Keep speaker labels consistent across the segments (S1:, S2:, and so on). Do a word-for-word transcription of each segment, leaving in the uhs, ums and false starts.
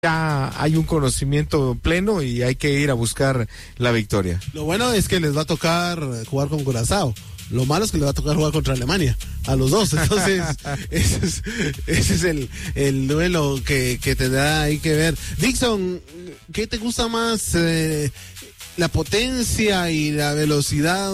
S1: ya hay un conocimiento pleno y hay que ir a buscar la victoria.
S2: Lo bueno es que les va a tocar jugar con Curazao. Lo malo es que les va a tocar jugar contra Alemania, a los dos. Entonces, ese es, ese es el, el duelo que, que tendrá ahí que ver. Dixon, ¿qué te gusta más? Eh, ¿La potencia y la velocidad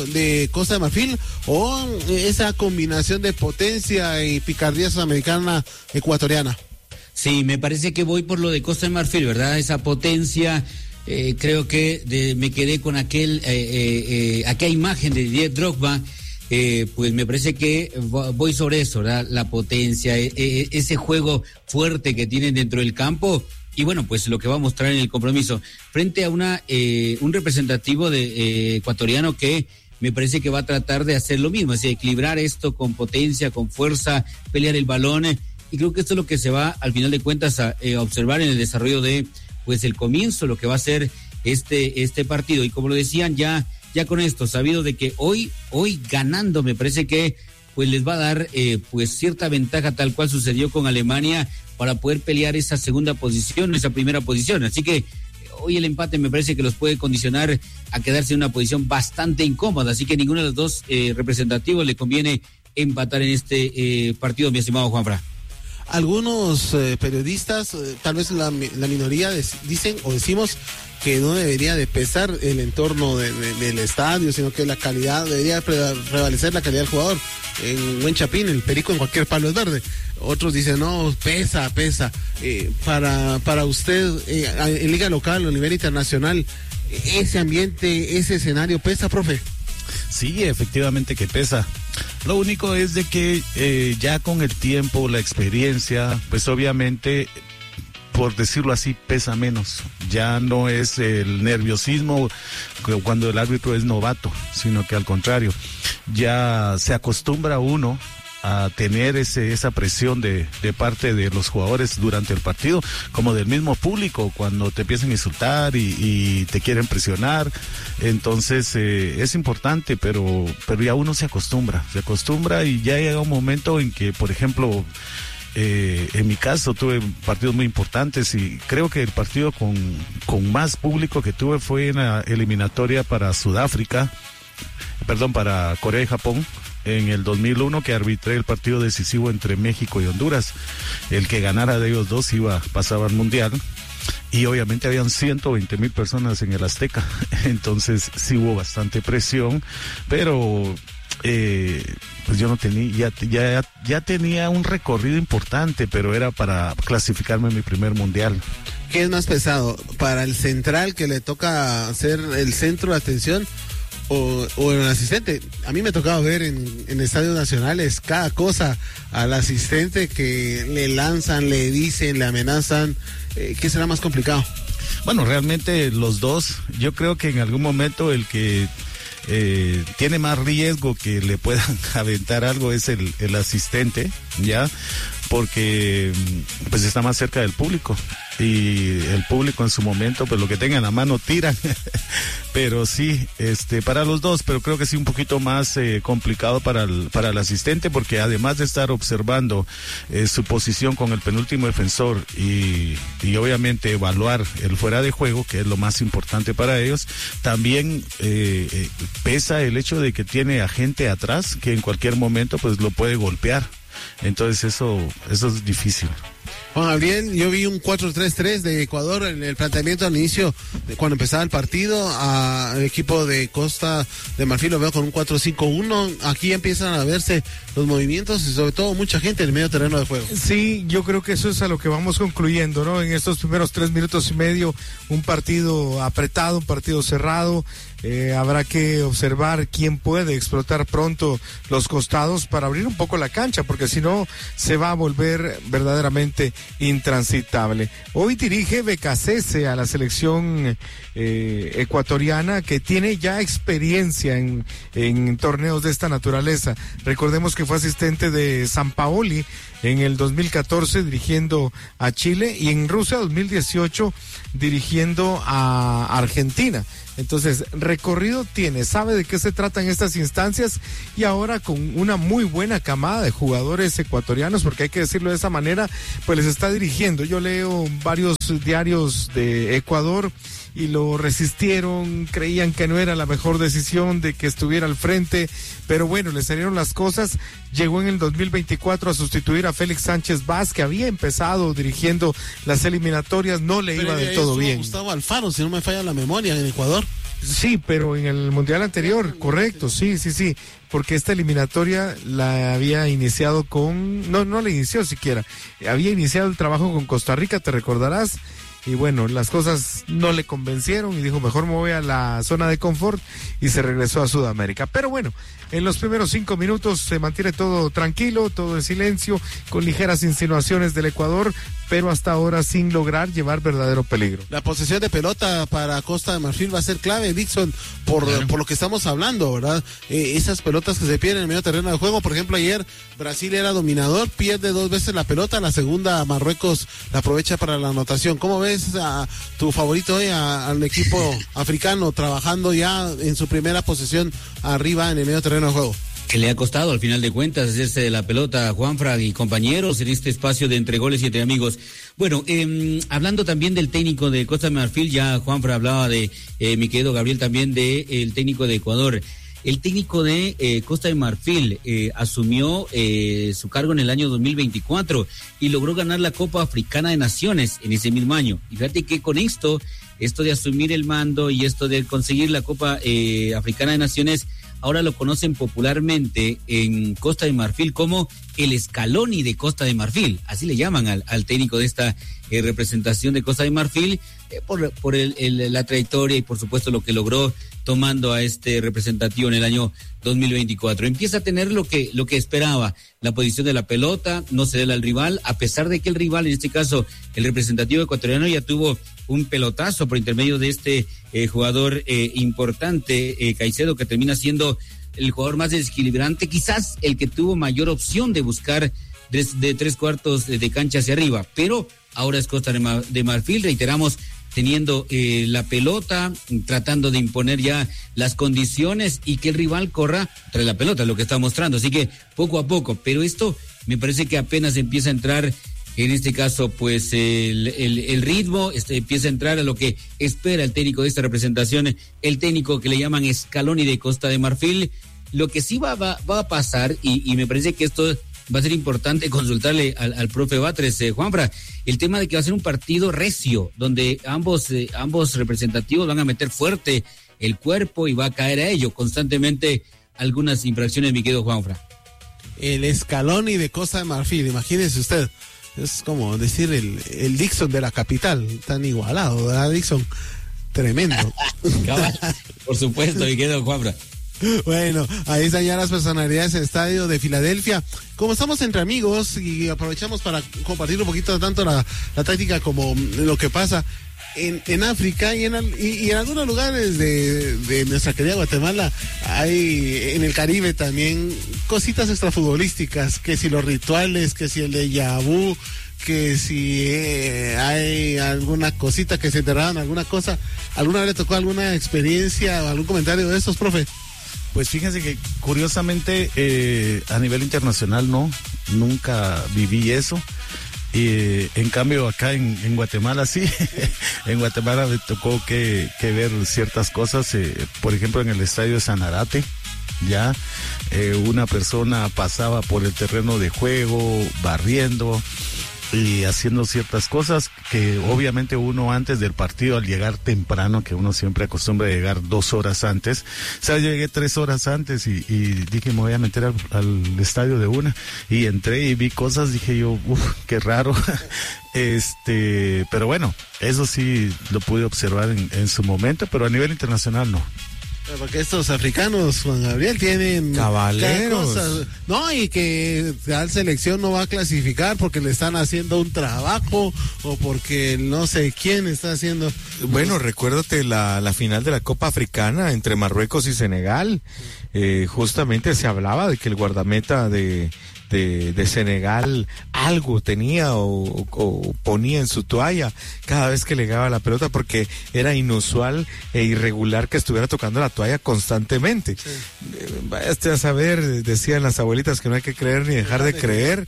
S2: de Costa de Marfil o esa combinación de potencia y picardía sudamericana ecuatoriana?
S3: Sí, me parece que voy por lo de Costa de Marfil, ¿verdad? Esa potencia, eh, creo que de, me quedé con aquel, eh, eh, eh, aquella imagen de Didier Drogba, eh, pues me parece que voy sobre eso, ¿verdad? La potencia, eh, eh, ese juego fuerte que tienen dentro del campo y bueno, pues lo que va a mostrar en el compromiso frente a una eh, un representativo de eh, ecuatoriano que me parece que va a tratar de hacer lo mismo, es decir, equilibrar esto con potencia, con fuerza, pelear el balón. Eh, Y creo que esto es lo que se va, al final de cuentas, a, eh, a observar en el desarrollo de, pues, el comienzo, lo que va a ser este, este partido. Y como lo decían, ya, ya con esto, sabido de que hoy, hoy ganando, me parece que, pues, les va a dar, eh, pues, cierta ventaja, tal cual sucedió con Alemania, para poder pelear esa segunda posición, esa primera posición. Así que, hoy el empate me parece que los puede condicionar a quedarse en una posición bastante incómoda. Así que ninguno de los dos eh, representativos le conviene empatar en este eh, partido, mi estimado Juanfra.
S2: Algunos eh, periodistas, eh, tal vez la, la minoría, des, dicen o decimos que no debería de pesar el entorno de, de, del estadio, sino que la calidad, debería prevalecer la calidad del jugador. En Buen Chapín, el perico en cualquier palo es verde. Otros dicen, no, pesa, pesa. Eh, para, para usted, eh, en liga local o a nivel internacional, ese ambiente, ese escenario, ¿pesa, profe?
S4: Sí, efectivamente que pesa. Lo único es de que eh, ya con el tiempo, la experiencia, pues obviamente, por decirlo así, pesa menos. Ya no es el nerviosismo cuando el árbitro es novato, sino que al contrario, ya se acostumbra uno a tener ese esa presión de, de parte de los jugadores durante el partido, como del mismo público, cuando te empiezan a insultar y, y te quieren presionar. Entonces eh, es importante, pero pero ya uno se acostumbra, se acostumbra y ya llega un momento en que, por ejemplo, eh, en mi caso tuve partidos muy importantes y creo que el partido con, con más público que tuve fue en la eliminatoria para Sudáfrica, perdón, para Corea y Japón, en el dos mil uno, que arbitré el partido decisivo entre México y Honduras. El que ganara de ellos dos iba, pasaba al Mundial. Y obviamente habían ciento veinte mil personas en el Azteca. Entonces sí hubo bastante presión, pero eh, pues yo no tenía, ya, ya, ya tenía un recorrido importante, pero era para clasificarme en mi primer Mundial.
S2: ¿Qué es más pesado? ¿Para el central que le toca ser el centro de atención? O, o el asistente? A mí me tocaba ver en, en estadios nacionales cada cosa al asistente, que le lanzan, le dicen, le amenazan. Eh, ¿Qué será más complicado?
S4: Bueno, realmente los dos. Yo creo que en algún momento el que eh, tiene más riesgo que le puedan aventar algo es el, el asistente, ¿ya? Porque pues está más cerca del público y el público en su momento pues lo que tenga en la mano tiran. Pero sí, este para los dos, pero creo que sí un poquito más eh, complicado para el, para el asistente, porque además de estar observando eh, su posición con el penúltimo defensor y, y obviamente evaluar el fuera de juego, que es lo más importante para ellos, también eh, eh, pesa el hecho de que tiene a gente atrás que en cualquier momento pues lo puede golpear. Entonces eso eso es difícil.
S2: Juan Gabriel, yo vi un cuatro tres tres de Ecuador en el planteamiento al inicio, de cuando empezaba el partido. Al equipo de Costa de Marfil lo veo con un cuatro cinco uno. Aquí empiezan a verse los movimientos y sobre todo mucha gente en el medio terreno de juego.
S1: Sí, yo creo que eso es a lo que vamos concluyendo, ¿no? En estos primeros tres minutos y medio, un partido apretado, un partido cerrado. Eh, habrá que observar quién puede explotar pronto los costados para abrir un poco la cancha, porque si no se va a volver verdaderamente intransitable. Hoy dirige Becasese a la selección eh, ecuatoriana, que tiene ya experiencia en, en torneos de esta naturaleza. Recordemos que fue asistente de Sampaoli en el dos mil catorce dirigiendo a Chile y en Rusia dos mil dieciocho dirigiendo a Argentina. Entonces, recorrido tiene, sabe de qué se tratan estas instancias y ahora con una muy buena camada de jugadores ecuatorianos, porque hay que decirlo de esa manera, pues les está dirigiendo. Yo leo varios diarios de Ecuador y lo resistieron, creían que no era la mejor decisión de que estuviera al frente, pero bueno, le salieron las cosas. Llegó en el dos mil veinticuatro a sustituir a Félix Sánchez Vaz, que había empezado dirigiendo las eliminatorias, no le
S2: pero
S1: iba del todo bien.
S2: Gustavo Alfaro, si no me falla la memoria, en Ecuador.
S1: Sí, pero en el Mundial anterior, correcto, sí, sí, sí, porque esta eliminatoria la había iniciado con, no, no la inició siquiera, había iniciado el trabajo con Costa Rica, te recordarás, y bueno, las cosas no le convencieron y dijo, mejor me voy a la zona de confort y se regresó a Sudamérica. Pero bueno, en los primeros cinco minutos se mantiene todo tranquilo, todo en silencio, con ligeras insinuaciones del Ecuador, pero hasta ahora sin lograr llevar verdadero peligro.
S2: La posesión de pelota para Costa de Marfil va a ser clave, Dixon, por, claro. por lo que estamos hablando, ¿verdad? Eh, esas pelotas que se pierden en el medio terreno de juego, por ejemplo, ayer Brasil era dominador, pierde dos veces la pelota, la segunda Marruecos la aprovecha para la anotación. ¿Cómo ves a tu favorito hoy, al equipo africano, trabajando ya en su primera posesión arriba en el medio terreno de juego?
S3: Que le ha costado al final de cuentas hacerse de la pelota a Juanfra y compañeros en este espacio de entre goles y entre amigos. Bueno, eh, hablando también del técnico de Costa de Marfil, ya Juanfra hablaba de, eh, mi querido Gabriel, también de eh, el técnico de Ecuador. El técnico de eh, Costa de Marfil eh, asumió eh, su cargo en el año dos mil veinticuatro y logró ganar la Copa Africana de Naciones en ese mismo año. Y fíjate que con esto, esto de asumir el mando y esto de conseguir la Copa eh, Africana de Naciones, ahora lo conocen popularmente en Costa de Marfil como el Scaloni de Costa de Marfil. Así le llaman al, al técnico de esta eh, representación de Costa de Marfil eh, por, por el, el, la trayectoria y por supuesto lo que logró tomando a este representativo en el año dos mil veinticuatro. Empieza a tener lo que, lo que esperaba, la posición de la pelota, no cederle al rival, a pesar de que el rival, en este caso el representativo ecuatoriano, ya tuvo un pelotazo por intermedio de este eh, jugador eh, importante, eh, Caicedo, que termina siendo el jugador más desequilibrante, quizás el que tuvo mayor opción de buscar de, de tres cuartos de, de cancha hacia arriba, pero ahora es Costa de, Mar, de Marfil, reiteramos, teniendo eh, la pelota, tratando de imponer ya las condiciones y que el rival corra tras la pelota, lo que está mostrando, así que poco a poco, pero esto me parece que apenas empieza a entrar, en este caso pues el, el, el ritmo, este, empieza a entrar a lo que espera el técnico de esta representación, el técnico que le llaman Scaloni de Costa de Marfil. Lo que sí va, va, va a pasar, y, y me parece que esto va a ser importante consultarle al, al profe Batres, eh, Juanfra, el tema de que va a ser un partido recio, donde ambos, eh, ambos representativos van a meter fuerte el cuerpo y va a caer a ello constantemente algunas infracciones, mi querido Juanfra.
S2: El Scaloni de Costa de Marfil, imagínese usted, es como decir el, el Dixon de la capital, tan igualado, ¿verdad, Dixon? Tremendo.
S3: Por supuesto, mi querido Juanfra.
S2: Bueno, ahí están ya las personalidades del estadio de Filadelfia. Como estamos entre amigos y aprovechamos para compartir un poquito tanto la, la táctica como lo que pasa en, en África y en, y, y en algunos lugares de, de nuestra querida Guatemala, hay en el Caribe también cositas extrafutbolísticas, que si los rituales, que si el de Yabú, que si eh, hay alguna cosita que se enterraron, alguna cosa. ¿Alguna vez le tocó alguna experiencia o algún comentario de estos, profe?
S4: Pues fíjense que curiosamente eh, a nivel internacional no, nunca viví eso. Y en cambio acá en, en Guatemala sí, en Guatemala me tocó que, que ver ciertas cosas, eh, por ejemplo en el estadio de Sanarate, ya eh, una persona pasaba por el terreno de juego, barriendo y haciendo ciertas cosas que obviamente uno antes del partido, al llegar temprano, que uno siempre acostumbra a llegar dos horas antes, o sea, yo llegué tres horas antes y, y dije me voy a meter al, al estadio de una, y entré y vi cosas, dije yo, uff, qué raro, este, pero bueno, eso sí lo pude observar en, en su momento, pero a nivel internacional no.
S2: Porque estos africanos, Juan Gabriel, tienen
S1: caballeros,
S2: cosas, no, y que la selección no va a clasificar porque le están haciendo un trabajo o porque no sé quién está haciendo.
S1: Bueno, pues, recuérdate la, la final de la Copa Africana entre Marruecos y Senegal, eh, justamente se hablaba de que el guardameta de de, de Senegal algo tenía o, o ponía en su toalla cada vez que le llegaba la pelota, porque era inusual e irregular que estuviera tocando la toalla constantemente. Sí. Vaya usted a saber, decían las abuelitas que no hay que creer ni dejar de creer,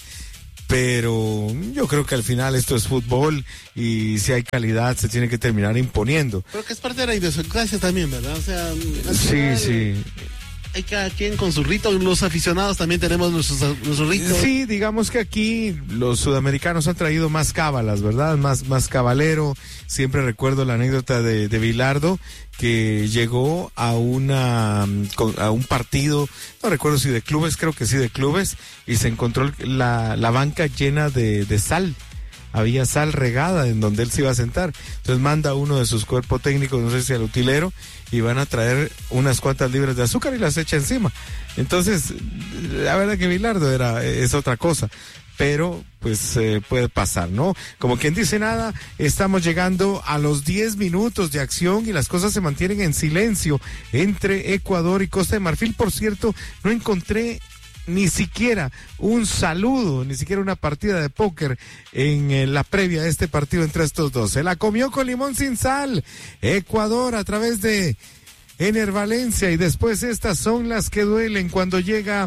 S1: pero yo creo que al final esto es fútbol y si hay calidad se tiene que terminar imponiendo.
S2: Pero que es parte de la idiosincrasia también, ¿verdad? O sea,
S1: sí, final, sí.
S2: Hay cada quien con su rito, los aficionados también tenemos nuestros, nuestros ritos.
S1: Sí, digamos que aquí los sudamericanos han traído más cábalas, ¿verdad? Más, más cabalero. Siempre recuerdo la anécdota de, de Bilardo, que llegó a una a un partido, no recuerdo si de clubes, creo que sí de clubes, y se encontró la, la banca llena de, de sal. Había sal regada en donde él se iba a sentar. Entonces manda a uno de sus cuerpos técnicos, no sé si al utilero, y van a traer unas cuantas libras de azúcar y las echa encima. Entonces, la verdad que Bilardo era, es otra cosa. Pero, pues, eh, puede pasar, ¿no? Como quien dice nada, estamos llegando a los diez minutos de acción y las cosas se mantienen en silencio entre Ecuador y Costa de Marfil. Por cierto, no encontré ni siquiera un saludo, ni siquiera una partida de póker en eh, la previa de este partido entre estos dos. Se la comió con limón sin sal Ecuador a través de Ener Valencia, y después estas son las que duelen cuando llega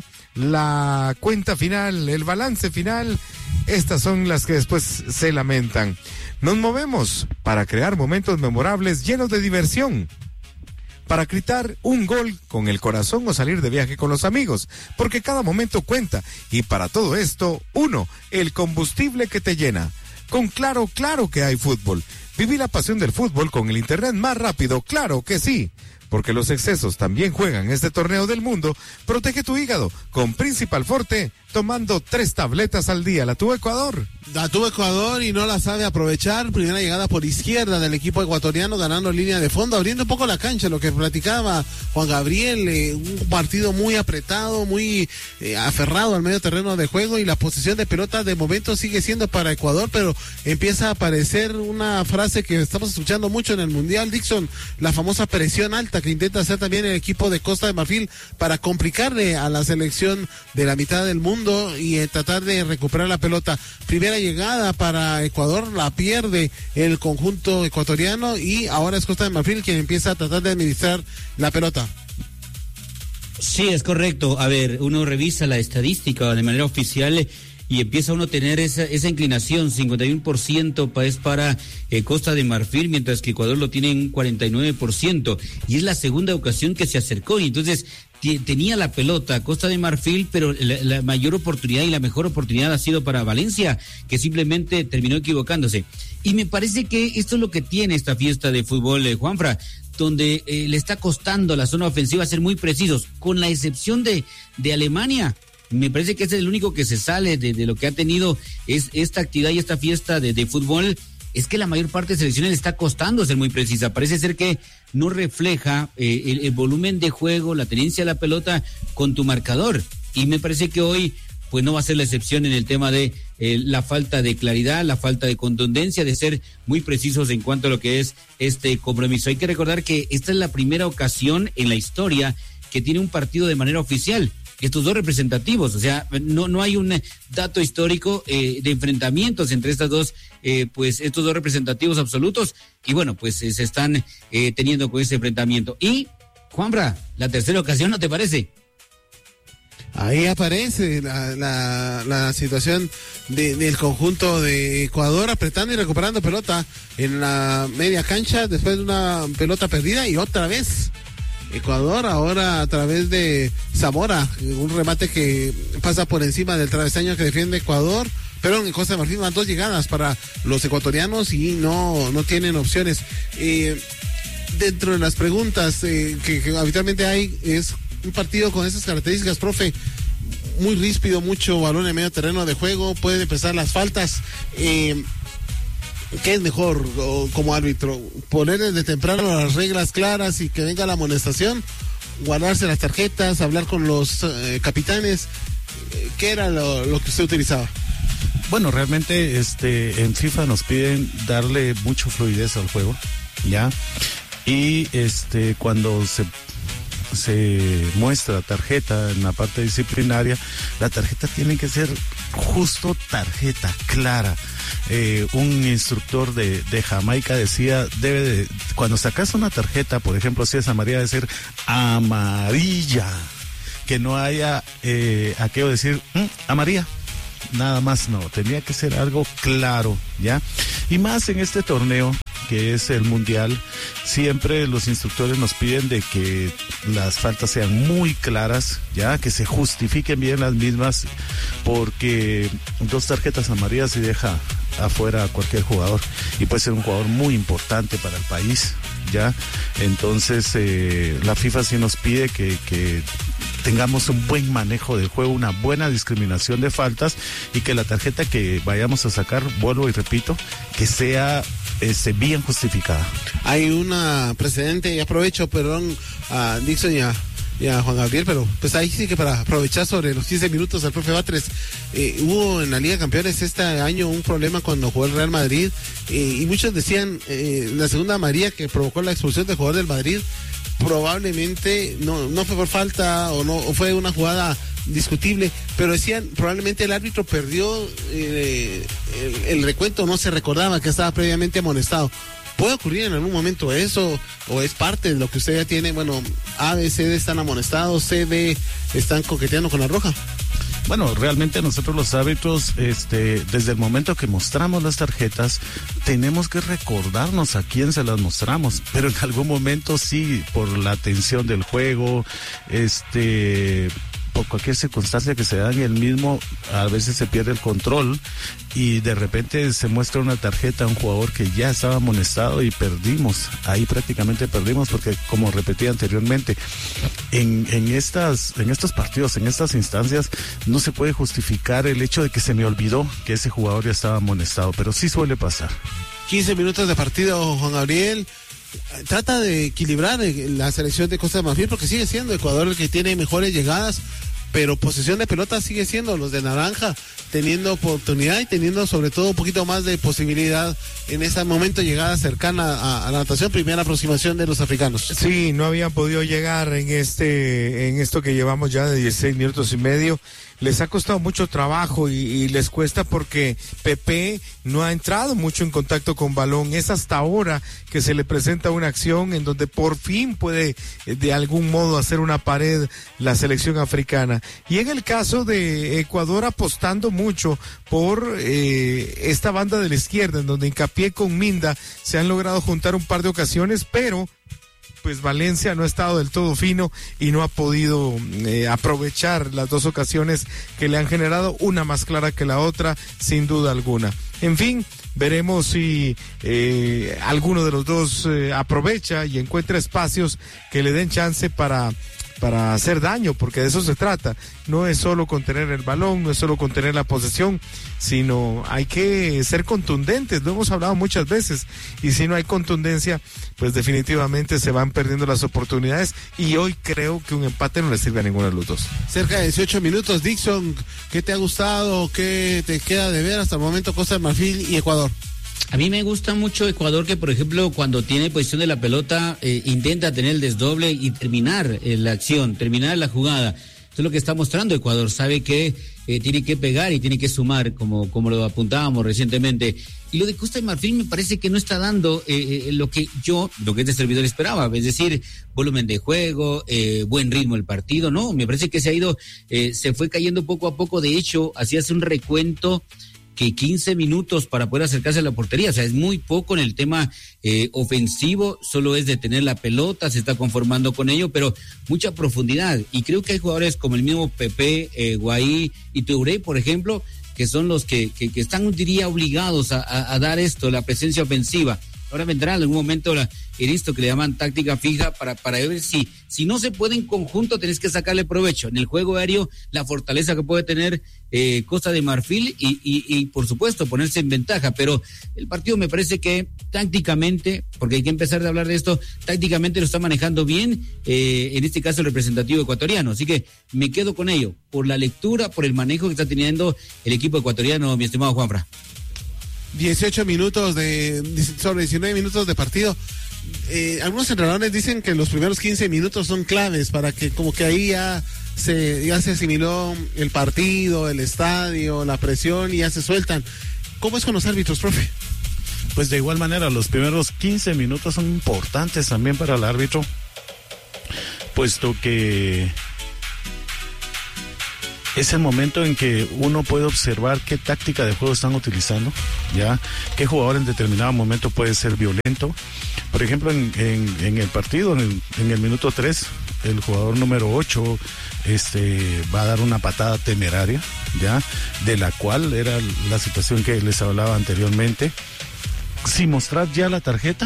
S1: la cuenta final, el balance final. Estas son las que después se lamentan. Nos movemos para crear momentos memorables llenos de diversión, para gritar un gol con el corazón o salir de viaje con los amigos, porque cada momento cuenta, y para todo esto, uno, el combustible que te llena. Con Claro, claro que hay fútbol. Viví la pasión del fútbol con el internet más rápido, claro que sí. Porque los excesos también juegan este torneo del mundo. Protege tu hígado con Principal Forte, tomando tres tabletas al día. ¿La tuvo Ecuador?
S2: La tuvo Ecuador y no la sabe aprovechar. Primera llegada por izquierda del equipo ecuatoriano, ganando línea de fondo, abriendo un poco la cancha, lo que platicaba Juan Gabriel. Eh, un partido muy apretado, muy eh, aferrado al medio terreno de juego, y la posesión de pelota de momento sigue siendo para Ecuador, pero empieza a aparecer una frase que estamos escuchando mucho en el Mundial, Dixon, la famosa presión alta que intenta hacer también el equipo de Costa de Marfil para complicarle a la selección de la mitad del mundo y eh, tratar de recuperar la pelota. Primera llegada para Ecuador, la pierde el conjunto ecuatoriano, y ahora es Costa de Marfil quien empieza a tratar de administrar la pelota.
S3: Sí, es correcto. A ver, uno revisa la estadística de manera oficial y empieza uno a tener esa, esa inclinación. Cincuenta y uno por ciento es para eh, Costa de Marfil, mientras que Ecuador lo tiene en cuarenta y nueve por ciento, y es la segunda ocasión que se acercó, y entonces t- tenía la pelota Costa de Marfil, pero la, la mayor oportunidad y la mejor oportunidad ha sido para Valencia, que simplemente terminó equivocándose. Y me parece que esto es lo que tiene esta fiesta de fútbol, eh, Juanfra, donde eh, le está costando a la zona ofensiva ser muy precisos, con la excepción de, de Alemania. Me parece que es el único que se sale de, de lo que ha tenido es esta actividad y esta fiesta de, de fútbol. Es que la mayor parte de selecciones le está costando ser muy precisa. Parece ser que no refleja eh, el, el volumen de juego, la tenencia de la pelota con tu marcador. Y me parece que hoy pues no va a ser la excepción en el tema de eh, la falta de claridad, la falta de contundencia, de ser muy precisos en cuanto a lo que es este compromiso. Hay que recordar que esta es la primera ocasión en la historia que tiene un partido de manera oficial. Estos dos representativos, o sea, no no hay un dato histórico eh, de enfrentamientos entre estas dos, eh, pues estos dos representativos absolutos, y bueno, pues eh, se están eh, teniendo con ese enfrentamiento. Y, Juanbra, la tercera ocasión, ¿no te parece?
S2: Ahí aparece la, la, la situación de, del conjunto de Ecuador, apretando y recuperando pelota en la media cancha después de una pelota perdida, y otra vez Ecuador ahora a través de Zamora, un remate que pasa por encima del travesaño que defiende Ecuador, pero en Costa de Marfil van dos llegadas para los ecuatorianos y no, no tienen opciones. Eh, dentro de las preguntas eh, que, que habitualmente hay, es un partido con esas características, profe, muy ríspido, mucho balón en medio terreno de juego, pueden empezar las faltas. Eh, ¿Qué es mejor o, como árbitro? ¿Poner desde temprano las reglas claras y que venga la amonestación? ¿Guardarse las tarjetas? ¿Hablar con los eh, capitanes? ¿Qué era lo, lo que usted utilizaba?
S4: Bueno, realmente este en FIFA nos piden darle mucho fluidez al juego, ¿ya? Y este cuando se se muestra tarjeta en la parte disciplinaria, la tarjeta tiene que ser justo tarjeta clara. Eh, un instructor de, de Jamaica decía, debe de, cuando sacas una tarjeta, por ejemplo, si es amarilla, debe ser amarilla, que no haya eh, aquello de decir mmm, amarilla. Nada más, no, tenía que ser algo claro, ¿ya? Y más en este torneo, que es el mundial, siempre los instructores nos piden de que las faltas sean muy claras, ya, que se justifiquen bien las mismas, porque dos tarjetas amarillas y deja afuera a cualquier jugador, y puede ser un jugador muy importante para el país, ya. Entonces eh, la FIFA sí nos pide que, que tengamos un buen manejo del juego, una buena discriminación de faltas, y que la tarjeta que vayamos a sacar, vuelvo y repito, que sea este, bien justificada.
S2: Hay una precedente, y aprovecho, perdón, a Dixon y a, y a Juan Gabriel, pero pues ahí sí que para aprovechar sobre los quince minutos al profe Batres, eh, hubo en la Liga de Campeones este año un problema cuando jugó el Real Madrid, eh, y muchos decían, eh, la segunda amarilla que provocó la expulsión del jugador del Madrid, probablemente no, no fue por falta o no o fue una jugada discutible, pero decían probablemente el árbitro perdió eh, el, el recuento, no se recordaba que estaba previamente amonestado. ¿Puede ocurrir en algún momento eso o es parte de lo que usted ya tiene? Bueno, A, B, C, D están amonestados, C, D están coqueteando con la roja.
S4: Bueno, realmente nosotros los árbitros, este, desde el momento que mostramos las tarjetas, tenemos que recordarnos a quién se las mostramos, pero en algún momento sí, por la tensión del juego, este, por cualquier circunstancia que se da en el mismo, a veces se pierde el control y de repente se muestra una tarjeta a un jugador que ya estaba amonestado y perdimos, ahí prácticamente perdimos, porque como repetí anteriormente, en, en estas, en estos partidos, en estas instancias, no se puede justificar el hecho de que se me olvidó que ese jugador ya estaba amonestado, pero sí suele pasar.
S2: quince minutos de partido, Juan Gabriel. Trata de equilibrar la selección de Costa de Marfil, porque sigue siendo Ecuador el que tiene mejores llegadas, pero posesión de pelota sigue siendo los de naranja, teniendo oportunidad y teniendo sobre todo un poquito más de posibilidad en ese momento, llegada cercana a, a la anotación, primera aproximación de los africanos.
S1: Sí, no habían podido llegar en este, en esto que llevamos ya de dieciséis minutos y medio. Les ha costado mucho trabajo y, y les cuesta porque Pepe no ha entrado mucho en contacto con balón. Es hasta ahora que se le presenta una acción en donde por fin puede de algún modo hacer una pared la selección africana. Y en el caso de Ecuador, apostando mucho por eh, esta banda de la izquierda, en donde hincapié con Minda se han logrado juntar un par de ocasiones, pero pues Valencia no ha estado del todo fino y no ha podido eh, aprovechar las dos ocasiones que le han generado, una más clara que la otra, sin duda alguna. En fin, veremos si eh, alguno de los dos eh, aprovecha y encuentra espacios que le den chance para para hacer daño, porque de eso se trata. No es solo contener el balón, no es solo contener la posesión, sino hay que ser contundentes, lo hemos hablado muchas veces, y si no hay contundencia, pues definitivamente se van perdiendo las oportunidades, y hoy creo que un empate no le sirve a ninguno de los dos.
S2: Cerca de dieciocho minutos, Dixon, ¿qué te ha gustado? ¿Qué te queda de ver hasta el momento Costa de Marfil y Ecuador?
S3: A mí me gusta mucho Ecuador, que por ejemplo cuando tiene posición de la pelota eh, intenta tener el desdoble y terminar eh, la acción, terminar la jugada. Eso es lo que está mostrando Ecuador, sabe que eh, tiene que pegar y tiene que sumar, como, como lo apuntábamos recientemente. Y lo de Costa de Marfil me parece que no está dando eh, lo que yo, lo que este servidor esperaba, es decir, volumen de juego, eh, buen ritmo del partido. No, me parece que se ha ido, eh, se fue cayendo poco a poco. De hecho, así hace un recuento que quince minutos para poder acercarse a la portería, o sea, es muy poco en el tema eh, ofensivo, solo es de tener la pelota, se está conformando con ello, pero mucha profundidad, y creo que hay jugadores como el mismo Pepe, eh, Guaí y Touré, por ejemplo, que son los que, que, que están, diría, obligados a, a, a dar esto, la presencia ofensiva. Ahora vendrá en algún momento la, en esto que le llaman táctica fija para, para ver si, si no se puede en conjunto, tenés que sacarle provecho. En el juego aéreo, la fortaleza que puede tener eh, Costa de Marfil y, y, y por supuesto ponerse en ventaja, pero el partido me parece que tácticamente, porque hay que empezar a hablar de esto, tácticamente lo está manejando bien, eh, en este caso el representativo ecuatoriano, así que me quedo con ello, por la lectura, por el manejo que está teniendo el equipo ecuatoriano, mi estimado Juanfra.
S2: dieciocho minutos de, sobre diecinueve minutos de partido. eh, algunos entrenadores dicen que los primeros quince minutos son claves para que como que ahí ya se, ya se asimiló el partido, el estadio, la presión y ya se sueltan. ¿Cómo es con los árbitros, profe?
S4: Pues de igual manera, los primeros quince minutos son importantes también para el árbitro, puesto que es el momento en que uno puede observar qué táctica de juego están utilizando, ya, qué jugador en determinado momento puede ser violento. Por ejemplo, en, en, en el partido, en el, en el minuto tres, el jugador número ocho este, va a dar una patada temeraria, ya, de la cual era la situación que les hablaba anteriormente, sin mostrar ya la tarjeta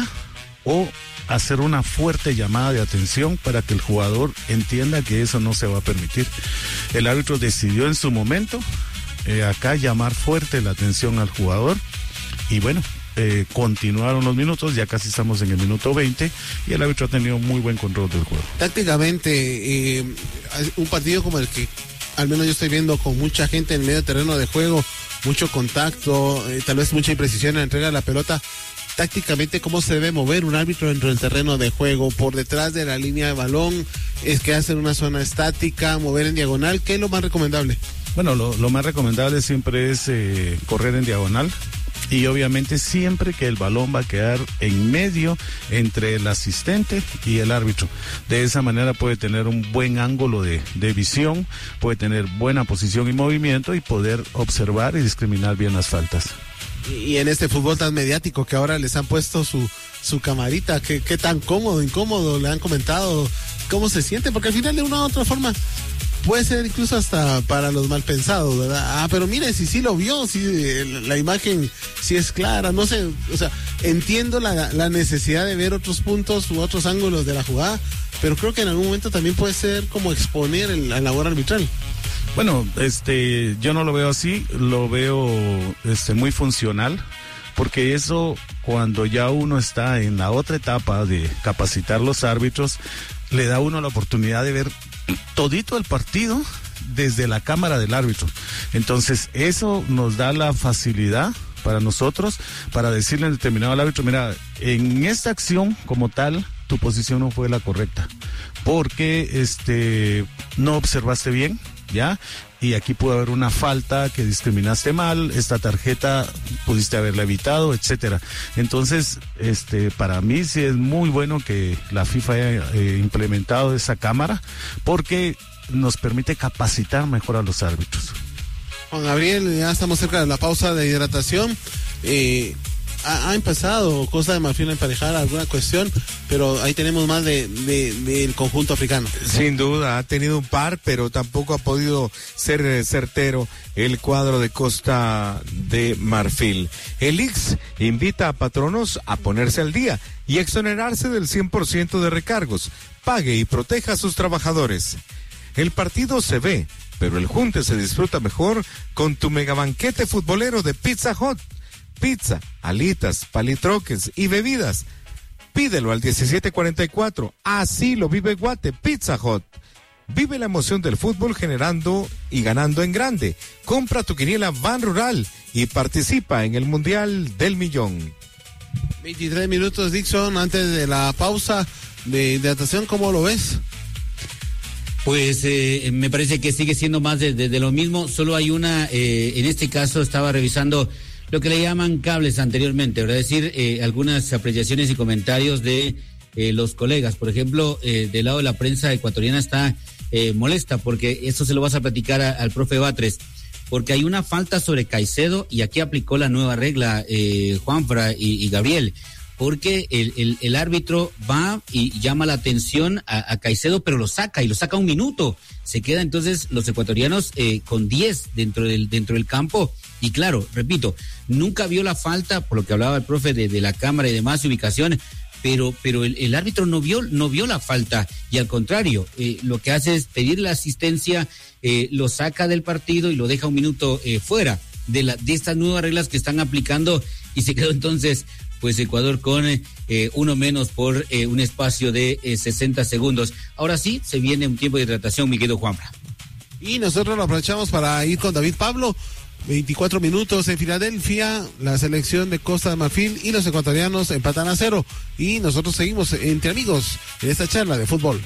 S4: o hacer una fuerte llamada de atención para que el jugador entienda que eso no se va a permitir. El árbitro decidió en su momento eh, acá llamar fuerte la atención al jugador y bueno, eh, continuaron los minutos, ya casi estamos en el minuto veinte y el árbitro ha tenido muy buen control del juego.
S2: Tácticamente, eh, un partido como el que al menos yo estoy viendo con mucha gente en medio terreno de juego, mucho contacto, eh, tal vez mucha imprecisión en la entrega de la pelota. Tácticamente, ¿cómo se debe mover un árbitro dentro del terreno de juego? ¿Por detrás de la línea de balón? ¿Es que hacen una zona estática? ¿Mover en diagonal? ¿Qué es lo más recomendable?
S4: Bueno, lo, lo más recomendable siempre es eh, correr en diagonal y obviamente siempre que el balón va a quedar en medio entre el asistente y el árbitro. De esa manera puede tener un buen ángulo de, de visión, puede tener buena posición y movimiento y poder observar y discriminar bien las faltas.
S2: Y en este fútbol tan mediático que ahora les han puesto su, su camarita, ¿qué, qué tan cómodo, incómodo le han comentado? ¿Cómo se siente? Porque al final de una u otra forma puede ser incluso hasta para los mal pensados, ¿verdad? Ah, pero mire, si sí lo vio, si la imagen sí es clara, no sé, o sea, entiendo la, la necesidad de ver otros puntos u otros ángulos de la jugada, pero creo que en algún momento también puede ser como exponer el, la labor arbitral.
S4: Bueno, este, yo no lo veo así, lo veo este, muy funcional, porque eso cuando ya uno está en la otra etapa de capacitar los árbitros, le da a uno la oportunidad de ver todito el partido desde la cámara del árbitro. Entonces, eso nos da la facilidad para nosotros, para decirle en determinado al árbitro, mira, en esta acción como tal, tu posición no fue la correcta, porque este, no observaste bien, ¿ya? Y aquí pudo haber una falta que discriminaste mal, esta tarjeta pudiste haberla evitado, etcétera. Entonces, este, para mí sí es muy bueno que la FIFA haya eh, implementado esa cámara, porque nos permite capacitar mejor a los árbitros.
S2: Juan Gabriel, ya estamos cerca de la pausa de hidratación. Eh, ha, ha empezado Costa de Marfil a emparejar alguna cuestión, pero ahí tenemos más de, de, del conjunto africano.
S1: Sin duda, ha tenido un par, pero tampoco ha podido ser certero el cuadro de Costa de Marfil. El I X invita a patronos a ponerse al día y exonerarse del cien por ciento de recargos. Pague y proteja a sus trabajadores. El partido se ve, pero el junte se disfruta mejor con tu megabanquete futbolero de Pizza Hut. Pizza, alitas, palitroques y bebidas. Pídelo al diecisiete cuarenta y cuatro. Así lo vive Guate. Pizza Hut. Vive la emoción del fútbol generando y ganando en grande. Compra tu quiniela Ban Rural y participa en el Mundial del Millón.
S2: veintitrés minutos, Dixon, antes de la pausa de hidratación, ¿cómo lo ves?
S3: Pues eh, me parece que sigue siendo más de, de, de lo mismo. Solo hay una, eh, en este caso estaba revisando lo que le llaman cables anteriormente, ¿verdad? Es decir, eh, algunas apreciaciones y comentarios de eh, los colegas. Por ejemplo, eh, del lado de la prensa ecuatoriana está eh, molesta, porque eso se lo vas a platicar a, al profe Batres, porque hay una falta sobre Caicedo y aquí aplicó la nueva regla eh, Juanfra y, y Gabriel, porque el, el, el árbitro va y llama la atención a, a Caicedo, pero lo saca y lo saca un minuto. Se queda entonces los ecuatorianos eh, con diez dentro del, dentro del campo. Y claro, repito, nunca vio la falta, por lo que hablaba el profe de, de la cámara y demás ubicación, pero, pero el, el árbitro no vio, no vio la falta, y al contrario, eh, lo que hace es pedir la asistencia, eh, lo saca del partido y lo deja un minuto eh, fuera de, la, de estas nuevas reglas que están aplicando, y se quedó entonces pues Ecuador con eh, uno menos por eh, un espacio de eh, sesenta segundos. Ahora sí, se viene un tiempo de hidratación, mi querido Juanfra.
S2: Y nosotros lo aprovechamos para ir con David Pablo. veinticuatro minutos en Filadelfia, la selección de Costa de Marfil y los ecuatorianos empatan a cero. Y nosotros seguimos entre amigos en esta charla de fútbol.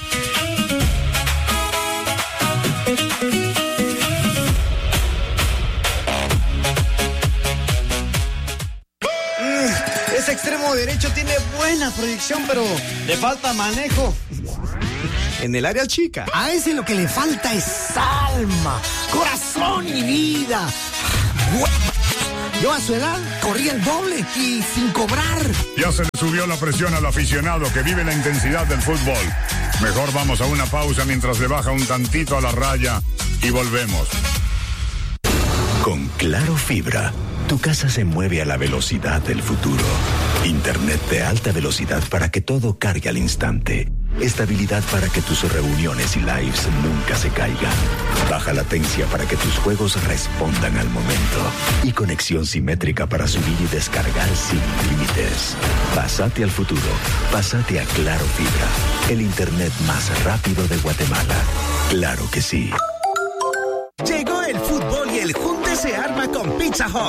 S5: Ese extremo derecho tiene buena proyección, pero le falta manejo en el área chica.
S6: A ese lo que le falta es alma, corazón y vida. Yo a su edad corría el doble y sin cobrar.
S7: Ya se le subió la presión al aficionado que vive la intensidad del fútbol. Mejor vamos a una pausa mientras le baja un tantito a la raya y volvemos.
S8: Con Claro Fibra, tu casa se mueve a la velocidad del futuro. Internet de alta velocidad para que todo cargue al instante. Estabilidad para que tus reuniones y lives nunca se caigan. Baja latencia para que tus juegos respondan al momento. Y conexión simétrica para subir y descargar sin límites. Pásate al futuro. Pásate a Claro Fibra. El internet más rápido de Guatemala. Claro que sí.
S9: Llegó el fútbol y el junte se arma con Pizza Hut.